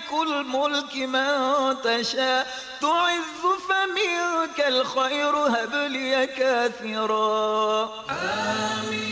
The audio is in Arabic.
مالك الملك من تشاء تعز فمنك الخير هب لي كاثرا. آمين.